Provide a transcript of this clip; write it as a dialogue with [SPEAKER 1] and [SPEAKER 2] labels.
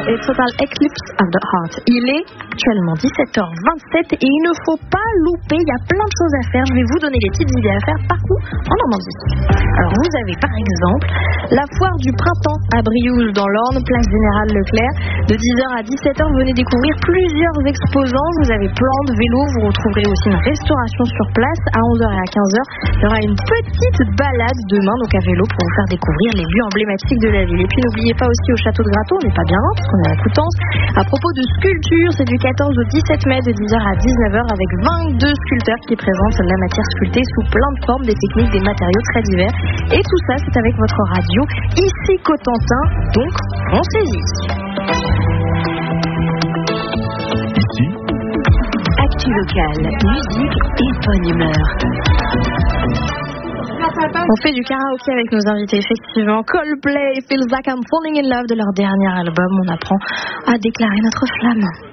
[SPEAKER 1] et Total Eclipse of the Heart. Il est actuellement 17h27 et il ne faut pas louper, il y a plein de choses à faire. Je vais vous donner les petites idées à faire partout en Normandie. Alors vous avez par exemple la foire du printemps à Briouze dans l'Orne, place Générale Leclerc. De 10h à 17h, venez découvrir plusieurs exposants. Vous avez plantes, vélos, vous retrouverez aussi une restauration sur place. À 11h et à 15h, il y aura une petite balade demain, donc à vélo, pour vous faire découvrir les lieux emblématiques de la ville. Et puis n'oubliez pas aussi au château de Grateau, on n'est pas bien loin parce qu'on est à Coutances. À propos de sculpture, c'est du 14 au 17 mai de 10h à 19h avec 22 sculpteurs qui présentent la matière sculptée sous plein de formes, des techniques, des matériaux très divers. Et tout ça, c'est avec votre radio ici Cotentin, donc pensez-y.
[SPEAKER 2] Ici,
[SPEAKER 3] actu locale, musique et bonne humeur.
[SPEAKER 1] On fait du karaoké avec nos invités, effectivement. Coldplay, Feels Like I'm Falling in Love de leur dernier album. On apprend à déclarer notre flamme.